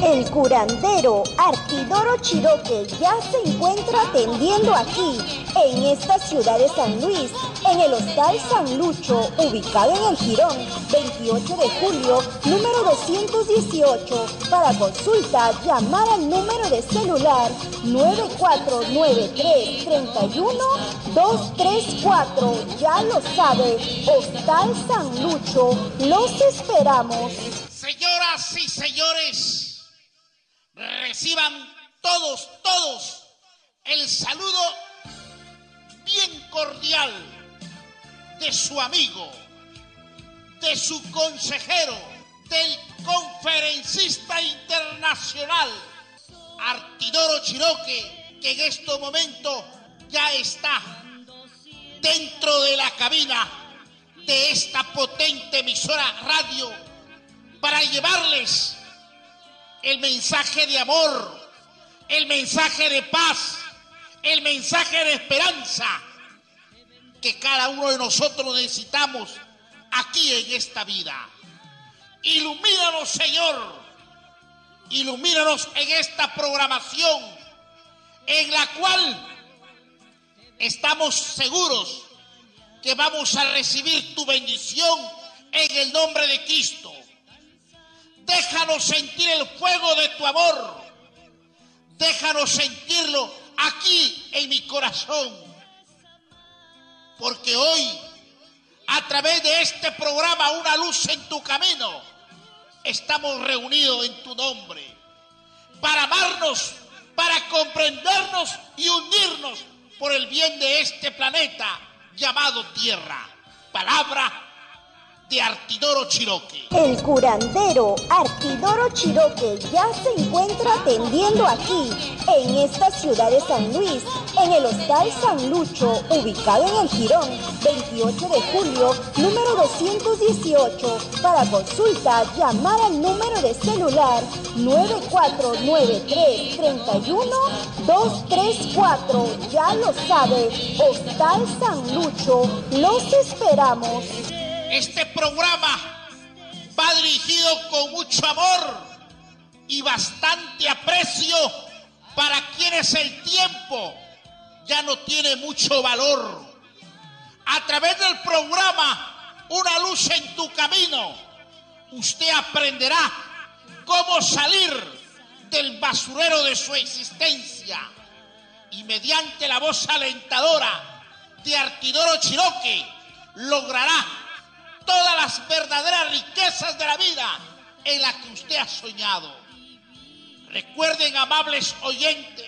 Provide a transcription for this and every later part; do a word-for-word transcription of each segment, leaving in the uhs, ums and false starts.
El curandero Artidoro Chiroque ya se encuentra atendiendo aquí, en esta ciudad de San Luis, en el Hostal San Lucho, ubicado en el Jirón, veintiocho de julio, número doscientos dieciocho. Para consulta, llamar al número de celular nueve cuatro nueve tres, tres uno, dos tres cuatro. Ya lo sabe, Hostal San Lucho, los esperamos. Señoras y señores, reciban todos, todos el saludo bien cordial de su amigo, de su consejero, del conferencista internacional Artidoro Chiroque, que en este momento ya está dentro de la cabina de esta potente emisora radio para llevarles el mensaje de amor, el mensaje de paz, el mensaje de esperanza que cada uno de nosotros necesitamos aquí en esta vida. Ilumínanos, Señor, ilumínanos en esta programación en la cual estamos seguros que vamos a recibir tu bendición en el nombre de Cristo. Déjanos sentir el fuego de tu amor. Déjanos sentirlo aquí en mi corazón. Porque hoy, a través de este programa, Una Luz en tu Camino, estamos reunidos en tu nombre. Para amarnos, para comprendernos y unirnos por el bien de este planeta llamado Tierra. Palabra de Artidoro Chiroque. El curandero Artidoro Chiroque ya se encuentra atendiendo aquí, en esta ciudad de San Luis, en el Hostal San Lucho, ubicado en el Jirón, veintiocho de julio, número doscientos dieciocho. Para consulta, llamar al número de celular nueve cuatro nueve tres, tres uno, dos tres cuatro. Ya lo sabe, Hostal San Lucho, los esperamos. Este programa va dirigido con mucho amor y bastante aprecio para quienes el tiempo ya no tiene mucho valor. A través del programa Una Luz en tu Camino, usted aprenderá cómo salir del basurero de su existencia y mediante la voz alentadora de Artidoro Chiroque logrará todas las verdaderas riquezas de la vida en la que usted ha soñado. Recuerden, amables oyentes,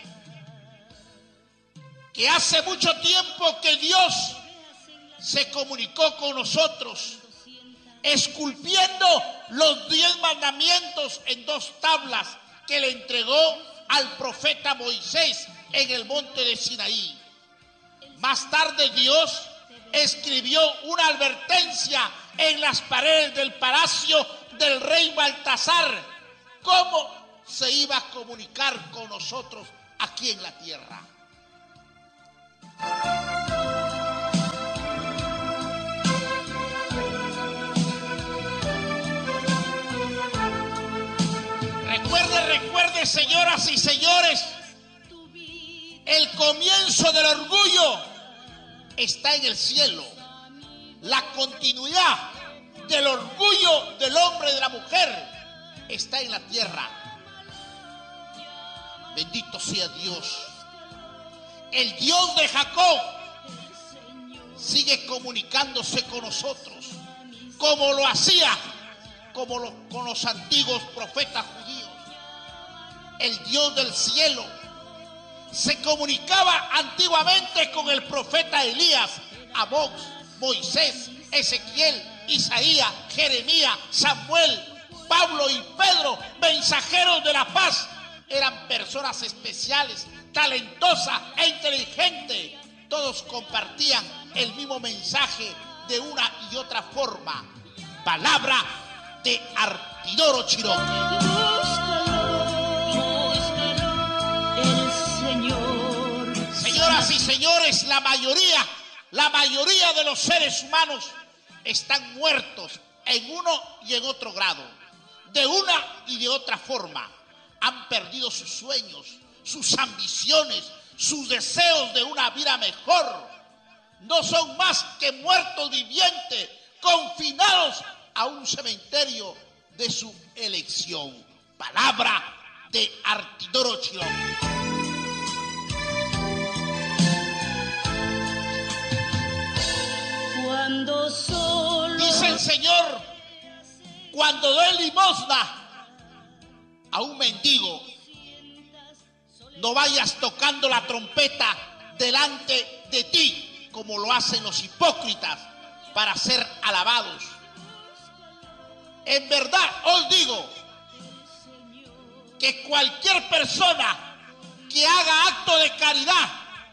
que hace mucho tiempo que Dios se comunicó con nosotros, esculpiendo los diez mandamientos en dos tablas que le entregó al profeta Moisés en el monte de Sinaí. Más tarde Dios escribió una advertencia en las paredes del palacio del rey Baltasar, cómo se iba a comunicar con nosotros aquí en la tierra. Recuerde, recuerde, señoras y señores, el comienzo del orgullo está en el cielo. La continuidad del orgullo del hombre y de la mujer está en la tierra. Bendito sea Dios. El Dios de Jacob sigue comunicándose con nosotros, como lo hacía como lo, con los antiguos profetas judíos. El Dios del cielo se comunicaba antiguamente con el profeta Elías, Amós, Moisés, Ezequiel, Isaías, Jeremías, Samuel, Pablo y Pedro, mensajeros de la paz. Eran personas especiales, talentosas e inteligentes. Todos compartían el mismo mensaje de una y otra forma. Palabra de Artidoro Chiroque. Señoras y señores, la mayoría, la mayoría de los seres humanos están muertos en uno y en otro grado, de una y de otra forma. han perdido sus sueños, sus ambiciones, sus deseos de una vida mejor. No son más que muertos vivientes, confinados a un cementerio de su elección. Palabra de Artidoro Chiroque. Cuando solo... Dice el Señor, cuando doy limosna a un mendigo, no vayas tocando la trompeta delante de ti, como lo hacen los hipócritas para ser alabados. En verdad os digo que cualquier persona que haga acto de caridad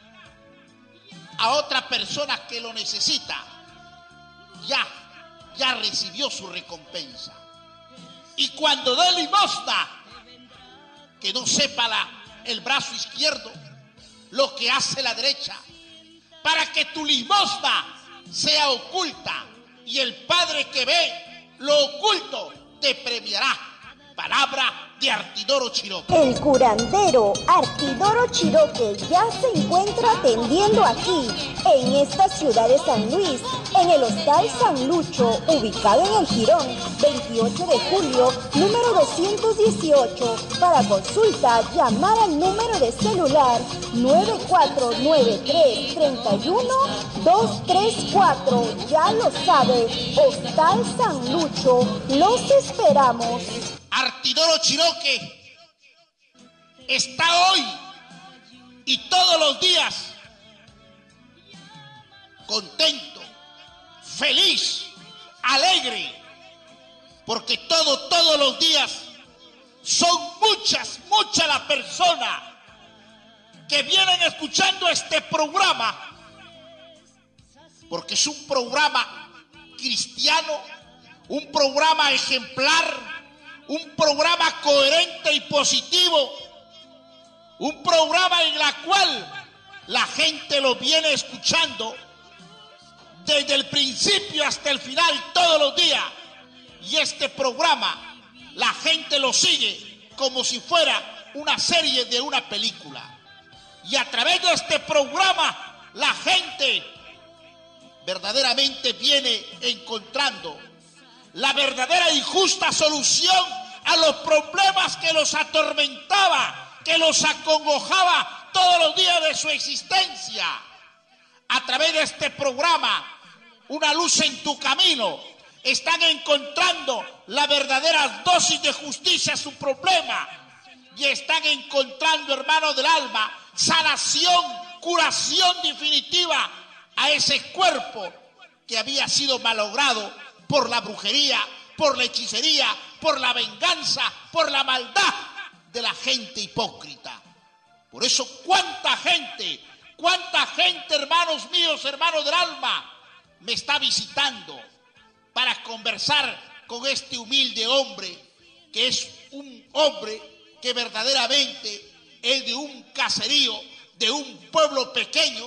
a otra persona que lo necesita, ya, ya recibió su recompensa. Y cuando dé limosna, que no sepa la, el brazo izquierdo lo que hace la derecha, para que tu limosna sea oculta y el Padre que ve lo oculto te premiará. Palabra de Artidoro Chiroque. El curandero Artidoro Chiroque ya se encuentra atendiendo aquí, en esta ciudad de San Luis, en el Hostal San Lucho, ubicado en el Jirón, veintiocho de julio, número doscientos dieciocho. Para consulta, llamar al número de celular nueve cuatro nueve tres, tres uno, dos tres cuatro. Ya lo sabe, Hostal San Lucho, los esperamos. Artidoro Chiroque está hoy y todos los días contento, feliz, alegre, porque todo, todos los días son muchas, muchas las personas que vienen escuchando este programa, porque es un programa cristiano, un programa ejemplar, un programa coherente y positivo, un programa en el cual la gente lo viene escuchando desde el principio hasta el final todos los días. Y este programa la gente lo sigue como si fuera una serie de una película. Y a través de este programa la gente verdaderamente viene encontrando la verdadera y justa solución a los problemas que los atormentaba, que los acongojaba todos los días de su existencia. A través de este programa, Una Luz en tu Camino, están encontrando la verdadera dosis de justicia a su problema y están encontrando, hermanos del alma, sanación, curación definitiva a ese cuerpo que había sido malogrado por la brujería, por la hechicería, por la venganza, por la maldad de la gente hipócrita. Por eso, cuánta gente, cuánta gente, hermanos míos, hermanos del alma, me está visitando para conversar con este humilde hombre, que es un hombre que verdaderamente es de un caserío, de un pueblo pequeño,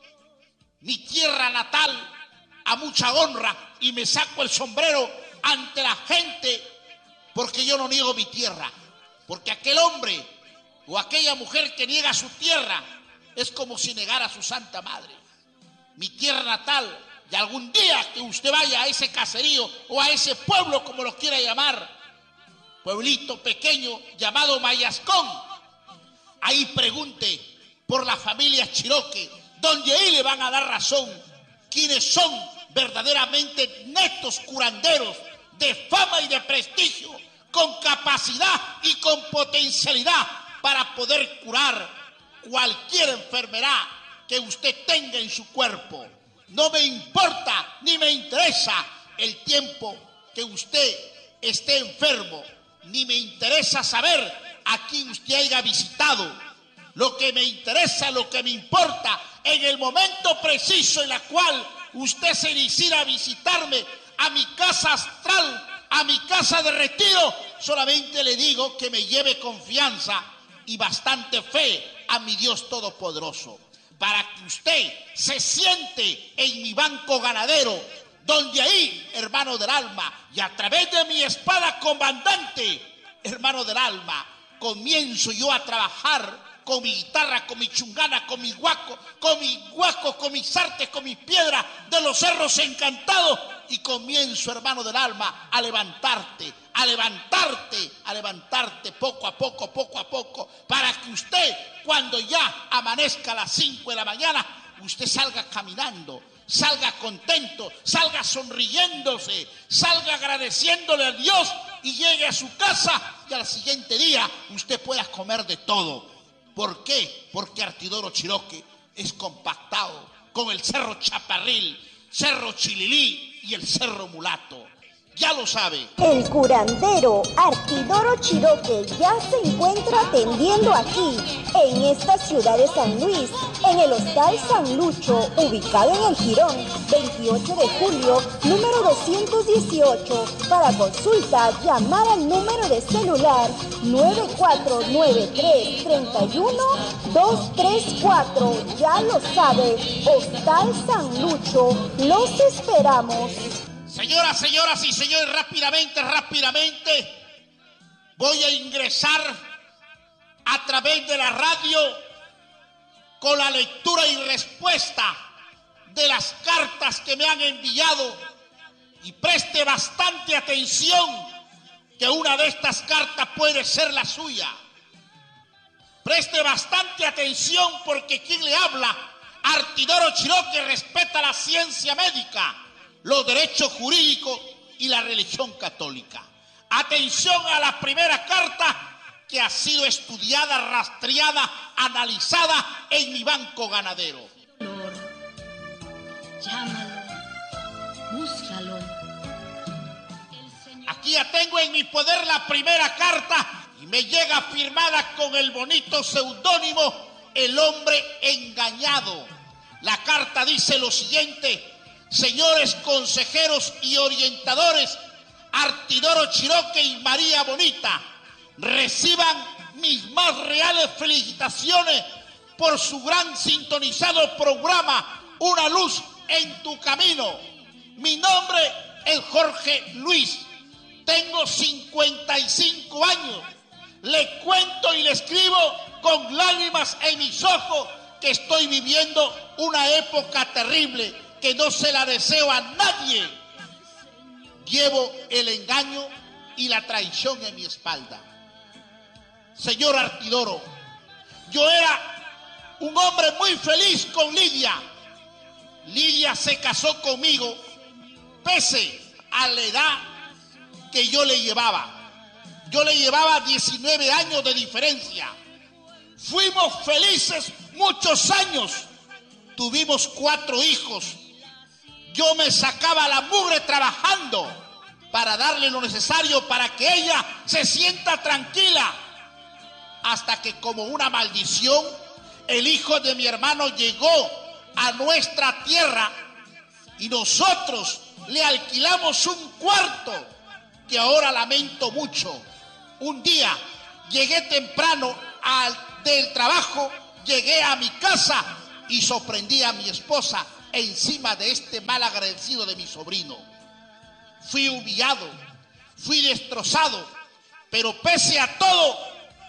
mi tierra natal, a mucha honra, y me saco el sombrero ante la gente, porque yo no niego mi tierra, porque aquel hombre o aquella mujer que niega su tierra es como si negara a su santa madre. Mi tierra natal, y algún día que usted vaya a ese caserío o a ese pueblo, como lo quiera llamar, pueblito pequeño llamado Mayascón, ahí pregunte por la familia Chiroque, donde ahí le van a dar razón quienes son verdaderamente netos curanderos de fama y de prestigio, con capacidad y con potencialidad para poder curar cualquier enfermedad que usted tenga en su cuerpo. No me importa ni me interesa el tiempo que usted esté enfermo, ni me interesa saber a quién usted haya visitado. Lo que me interesa, lo que me importa, en el momento preciso en el cual usted se decida a visitarme a mi casa astral, a mi casa de retiro, solamente le digo que me lleve confianza y bastante fe a mi Dios Todopoderoso, para que usted se siente en mi banco ganadero, donde ahí, hermano del alma, y a través de mi espada comandante, hermano del alma, comienzo yo a trabajar con mi guitarra, con mi chungana, con mi guaco, con mi guaco, con mis artes, con mis piedras de los cerros encantados, y comienzo, hermano del alma, a levantarte, a levantarte, a levantarte poco a poco, poco a poco, para que usted, cuando ya amanezca a las cinco de la mañana, usted salga caminando, salga contento, salga sonriéndose, salga agradeciéndole a Dios y llegue a su casa y al siguiente día usted pueda comer de todo. ¿Por qué? Porque Artidoro Chiroque es compactado con el Cerro Chaparril, Cerro Chililí y el Cerro Mulato. Ya lo sabe. El curandero Artidoro Chiroque ya se encuentra atendiendo aquí, en esta ciudad de San Luis, en el Hostal San Lucho, ubicado en el Jirón, veintiocho de julio, número doscientos dieciocho. Para consulta, llamar al número de celular nueve cuatro nueve tres, tres uno, dos tres cuatro. Ya lo sabe, Hostal San Lucho, los esperamos. Señoras, señoras y señores, rápidamente, rápidamente, voy a ingresar a través de la radio con la lectura y respuesta de las cartas que me han enviado, y preste bastante atención que una de estas cartas puede ser la suya. Preste bastante atención porque quien le habla, Artidoro Chiroque, respeta la ciencia médica, los derechos jurídicos y la religión católica. Atención a la primera carta que ha sido estudiada, rastreada, analizada en mi banco ganadero. Llámalo, búscalo. Aquí ya tengo en mi poder la primera carta y me llega firmada con el bonito seudónimo El Hombre Engañado. La carta dice lo siguiente: señores consejeros y orientadores Artidoro Chiroque y María Bonita, reciban mis más reales felicitaciones por su gran sintonizado programa Una Luz en tu Camino. Mi nombre es Jorge Luis, tengo cincuenta y cinco años, le cuento y le escribo con lágrimas en mis ojos que estoy viviendo una época terrible que no se la deseo a nadie. Llevo el engaño y la traición en mi espalda. Señor Artidoro, yo era un hombre muy feliz con Lidia. Lidia se casó conmigo pese a la edad que yo le llevaba. Yo le llevaba diecinueve años de diferencia. Fuimos felices muchos años. Tuvimos cuatro hijos. Yo me sacaba la mugre trabajando para darle lo necesario para que ella se sienta tranquila. Hasta que, como una maldición, el hijo de mi hermano llegó a nuestra tierra y nosotros le alquilamos un cuarto que ahora lamento mucho. Un día llegué temprano al, del trabajo, llegué a mi casa y sorprendí a mi esposa encima de este mal agradecido de mi sobrino. Fui humillado, fui destrozado, pero pese a todo,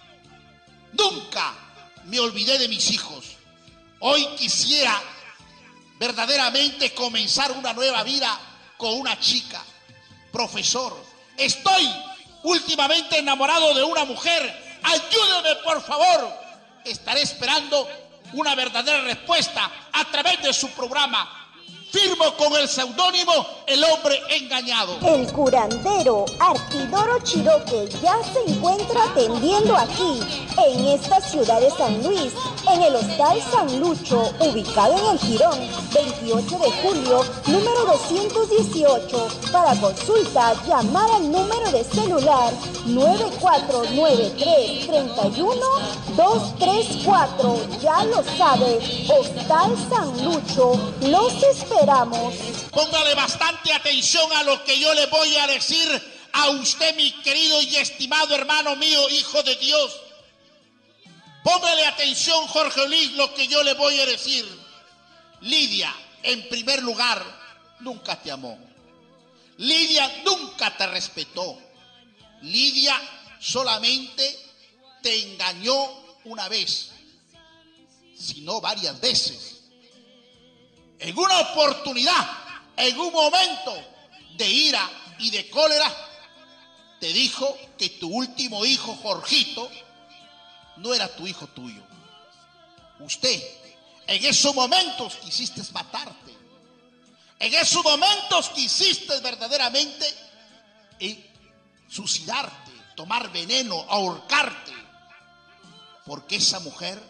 nunca me olvidé de mis hijos. Hoy quisiera verdaderamente comenzar una nueva vida con una chica, profesor. Estoy últimamente enamorado de una mujer. Ayúdeme, por favor. Estaré esperando una verdadera respuesta a través de su programa. Firmo con el seudónimo El Hombre Engañado. El curandero Artidoro Chiroque ya se encuentra atendiendo aquí, en esta ciudad de San Luis, en el Hostal San Lucho, ubicado en el Jirón, veintiocho de julio, número doscientos dieciocho. Para consulta, llamar al número de celular nueve cuatro nueve tres, tres uno, dos tres cuatro. Ya lo sabe, Hostal San Lucho, los esperamos. Póngale bastante atención a lo que yo le voy a decir a usted, mi querido y estimado hermano mío, hijo de Dios. Póngale atención, Jorge Luis, lo que yo le voy a decir. Lidia, en primer lugar, nunca te amó. Lidia nunca te respetó. Lidia solamente te engañó una vez, sino varias veces. En una oportunidad, en un momento de ira y de cólera, te dijo que tu último hijo, Jorgito, no era tu hijo tuyo. Usted, en esos momentos quisiste matarte. En esos momentos quisiste verdaderamente eh, suicidarte, tomar veneno, ahorcarte. Porque esa mujer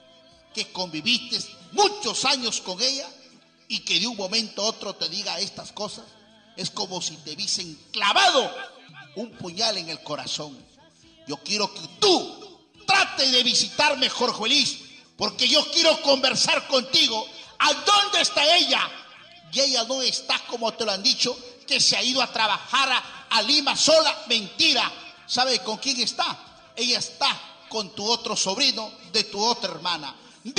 que conviviste muchos años con ella y que de un momento a otro te diga estas cosas, es como si te hubiesen clavado un puñal en el corazón. Yo quiero que tú trates de visitarme, Jorge Luis, porque yo quiero conversar contigo. ¿A dónde está ella? Y ella no está, como te lo han dicho, que se ha ido a trabajar a, a Lima sola. Mentira. ¿Sabe con quién está? Ella está con tu otro sobrino de tu otra hermana.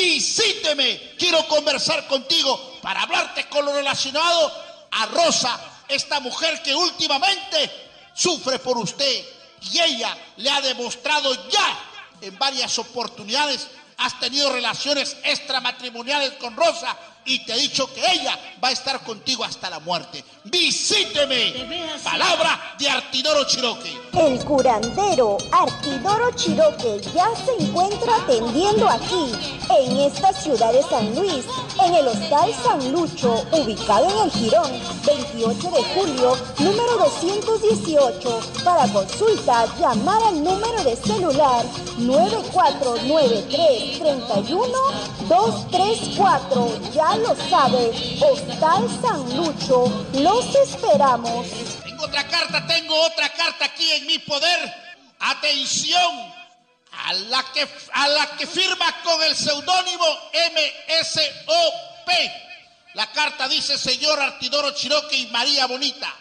Visíteme. Quiero conversar contigo para hablarte con lo relacionado a Rosa, esta mujer que últimamente sufre por usted. Y ella le ha demostrado ya en varias oportunidades. Has tenido relaciones extramatrimoniales con Rosa y te ha dicho que ella va a estar contigo hasta la muerte. Visíteme. Palabra de Artidoro Chiroque. El curandero Artidoro Chiroque ya se encuentra atendiendo aquí, en esta ciudad de San Luis, en el Hostal San Lucho, ubicado en el Jirón, veintiocho de julio, número doscientos dieciocho. Para consulta, llamar al número de celular nueve cuatro nueve tres, tres uno, dos tres cuatro. Ya lo sabe, Hostal San Lucho, los esperamos. Tengo otra carta, tengo otra carta aquí en mi poder. Atención a la que, a la que firma con el seudónimo M S O P. La carta dice: señor Artidoro Chiroque y María Bonita,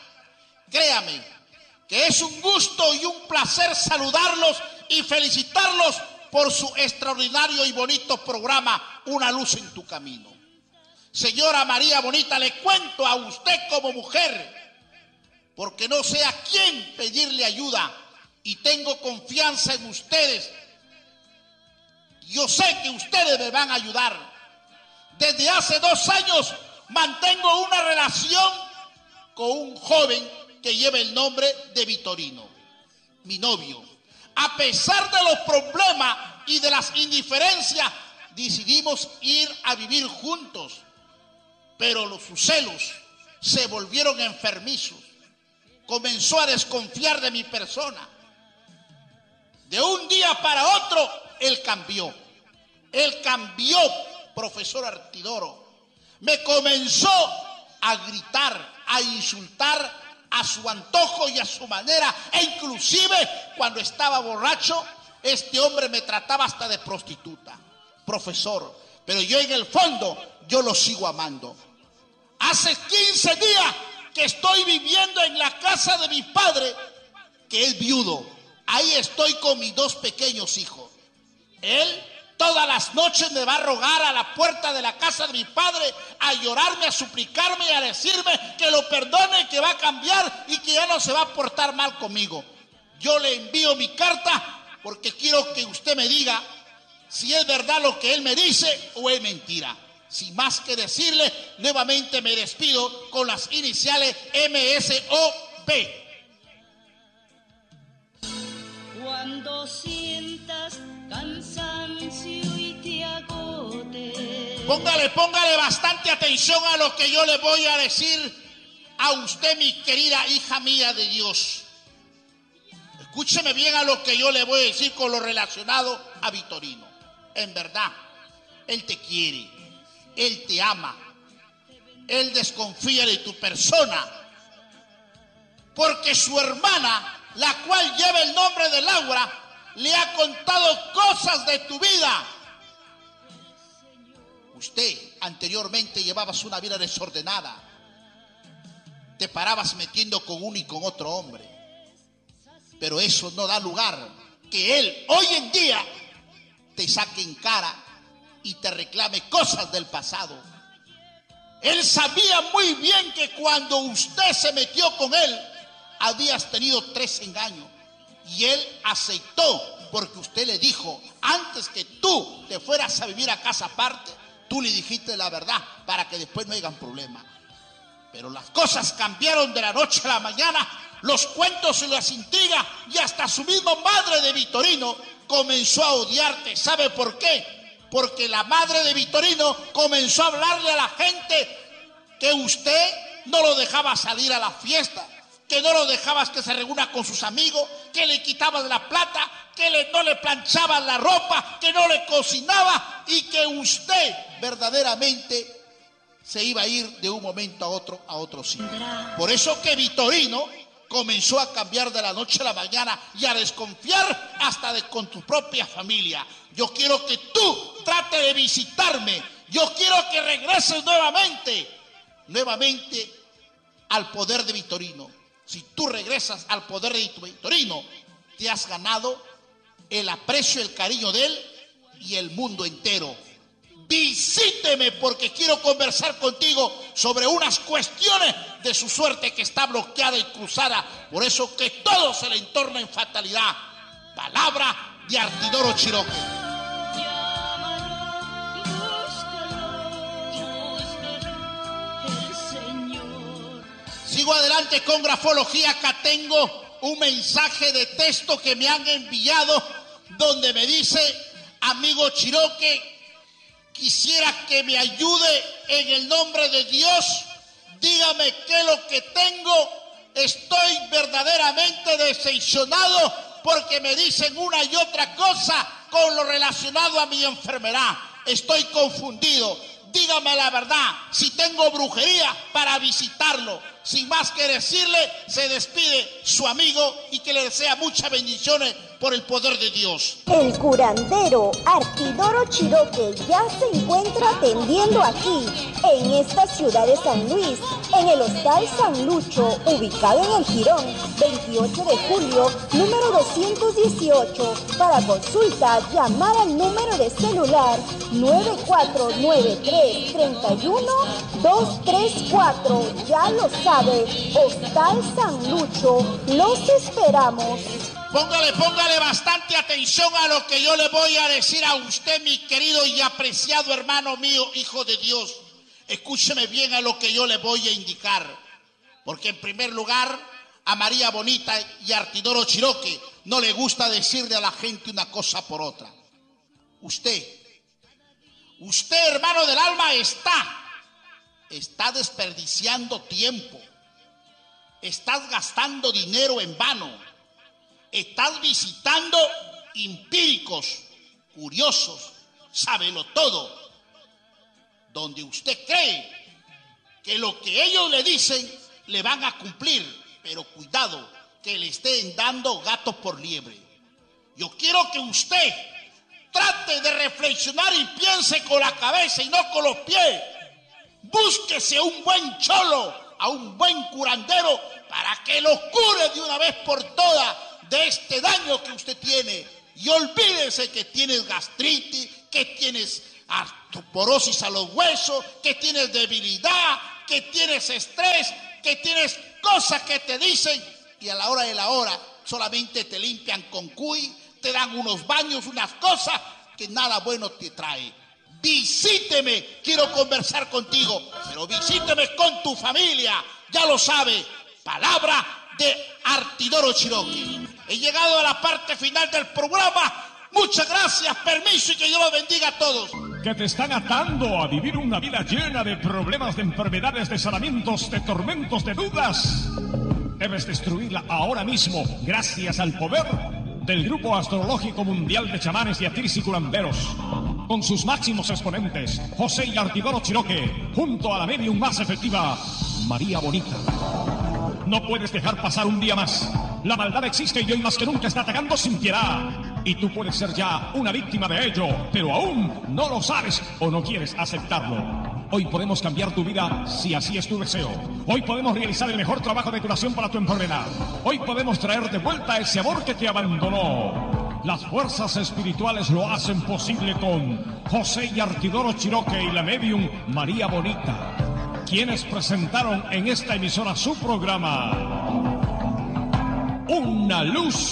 créame que es un gusto y un placer saludarlos y felicitarlos por su extraordinario y bonito programa Una Luz en tu Camino. Señora María Bonita, le cuento a usted como mujer, porque no sé a quién pedirle ayuda y tengo confianza en ustedes. Yo sé que ustedes me van a ayudar. Desde hace dos años mantengo una relación con un joven que lleva el nombre de Vitorino, mi novio. A pesar de los problemas y de las indiferencias, decidimos ir a vivir juntos. Pero los sus celos se volvieron enfermizos. Comenzó a desconfiar de mi persona. De un día para otro, él cambió. Él cambió, profesor Artidoro. Me comenzó a gritar, a insultar a su antojo y a su manera. E inclusive, cuando estaba borracho, este hombre me trataba hasta de prostituta. Profesor, pero yo en el fondo, yo lo sigo amando. Hace quince días que estoy viviendo en la casa de mi padre, que es viudo. Ahí estoy con mis dos pequeños hijos. Él todas las noches me va a rogar a la puerta de la casa de mi padre, a llorarme, a suplicarme y a decirme que lo perdone, que va a cambiar y que ya no se va a portar mal conmigo. Yo le envío mi carta porque quiero que usted me diga si es verdad lo que él me dice o es mentira. Sin más que decirle, nuevamente me despido con las iniciales M S O P. Cuando sientas cansancio y te agote. Póngale, póngale bastante atención a lo que yo le voy a decir a usted, mi querida hija mía de Dios. Escúcheme bien a lo que yo le voy a decir con lo relacionado a Vitorino. En verdad, él te quiere, él te ama, él desconfía de tu persona, porque su hermana, la cual lleva el nombre de Laura, le ha contado cosas de tu vida. Usted anteriormente llevabas una vida desordenada, te parabas metiendo con uno y con otro hombre, pero eso no da lugar que él hoy en día te saque en cara y te reclame cosas del pasado. Él sabía muy bien que cuando usted se metió con él, habías tenido tres engaños y él aceptó porque usted le dijo, antes que tú te fueras a vivir a casa aparte, tú le dijiste la verdad para que después no hayan problema. Pero las cosas cambiaron de la noche a la mañana, los cuentos y las intrigas, y hasta su misma madre de Vitorino comenzó a odiarte. ¿Sabe por qué? Porque la madre de Vitorino comenzó a hablarle a la gente que usted no lo dejaba salir a la fiesta, que no lo dejabas que se reúna con sus amigos, que le quitabas la plata, que le, no le planchabas la ropa, que no le cocinaba, y que usted verdaderamente se iba a ir de un momento a otro a otro sitio. Por eso que Vitorino comenzó a cambiar de la noche a la mañana y a desconfiar hasta de con tu propia familia. Yo quiero que tú trate de visitarme. Yo quiero que regreses nuevamente, nuevamente al poder de Vitorino. Si tú regresas al poder de Vitorino, te has ganado el aprecio, el cariño de él y el mundo entero. Visíteme porque quiero conversar contigo sobre unas cuestiones de su suerte que está bloqueada y cruzada. Por eso que todo se le entorna en fatalidad. Palabra de Artidoro Chiroque. Sigo adelante con grafología. Acá tengo un mensaje de texto que me han enviado donde me dice: amigo Chiroque, quisiera que me ayude en el nombre de Dios. Dígame qué es lo que tengo. Estoy verdaderamente decepcionado porque me dicen una y otra cosa con lo relacionado a mi enfermedad. Estoy confundido. Dígame la verdad, si tengo brujería para visitarlo. Sin más que decirle, se despide su amigo y que le desea muchas bendiciones por el poder de Dios. El curandero Artidoro Chiroque ya se encuentra atendiendo aquí, en esta ciudad de San Luis, en el Hostal San Lucho, ubicado en el Jirón, veintiocho de julio, número doscientos dieciocho. Para consulta, llamar al número de celular nueve cuatro nueve tres, tres uno, dos tres cuatro. Ya lo sabe, Hostal San Lucho, los esperamos. Póngale, póngale bastante atención a lo que yo le voy a decir a usted, mi querido y apreciado hermano mío, hijo de Dios. Escúcheme bien a lo que yo le voy a indicar. Porque en primer lugar, a María Bonita y a Artidoro Chiroque no le gusta decirle a la gente una cosa por otra. Usted, usted hermano del alma, está, está desperdiciando tiempo. Estás gastando dinero en vano. Estás visitando empíricos, curiosos, sábelo todo, donde usted cree que lo que ellos le dicen le van a cumplir, pero cuidado, que le estén dando gato por liebre. Yo quiero que usted trate de reflexionar y piense con la cabeza y no con los pies. Búsquese un buen cholo, a un buen curandero, para que lo cure de una vez por todas de este daño que usted tiene. Y olvídese que tienes gastritis, que tienes osteoporosis a los huesos, que tienes debilidad, que tienes estrés, que tienes cosas que te dicen y a la hora de la hora solamente te limpian con cuy, te dan unos baños, unas cosas que nada bueno te trae. Visíteme, quiero conversar contigo, pero visíteme con tu familia, ya lo sabe. Palabra de Artidoro Chiroque. He llegado a la parte final del programa. Muchas gracias, permiso y que Dios los bendiga a todos. Que te están atando a vivir una vida llena de problemas, de enfermedades, de sanamientos, de tormentos, de dudas. Debes destruirla ahora mismo gracias al poder del Grupo Astrológico Mundial de Chamanes, Yatiris y Curanderos. Con sus máximos exponentes, José y Artidoro Chiroque, junto a la medium más efectiva, María Bonita. No puedes dejar pasar un día más. La maldad existe y hoy más que nunca está atacando sin piedad. Y tú puedes ser ya una víctima de ello, pero aún no lo sabes o no quieres aceptarlo. Hoy podemos cambiar tu vida si así es tu deseo. Hoy podemos realizar el mejor trabajo de curación para tu enfermedad. Hoy podemos traer de vuelta ese amor que te abandonó. Las fuerzas espirituales lo hacen posible con José y Artidoro Chiroque y la medium María Bonita, quienes presentaron en esta emisora su programa Una Luz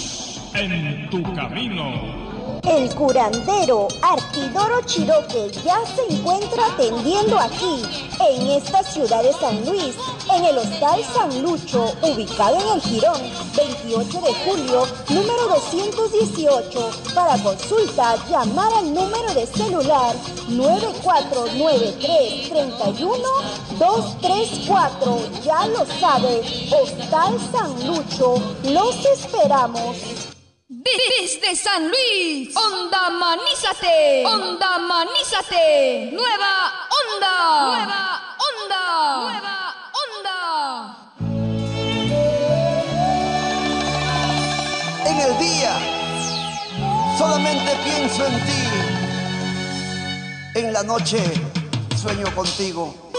en tu camino. El curandero Artidoro Chiroque ya se encuentra atendiendo aquí, en esta ciudad de San Luis, en el Hostal San Lucho, ubicado en el Jirón, veintiocho de julio, número doscientos dieciocho. Para consulta, llamar al número de celular nueve cuatro nueve tres, tres uno, dos tres cuatro. Ya lo sabe, Hostal San Lucho, los esperamos. Desde San Luis, Onda Manízate, Onda Manízate, Nueva Onda, Nueva Onda, Nueva Onda. En el día solamente pienso en ti, en la noche sueño contigo.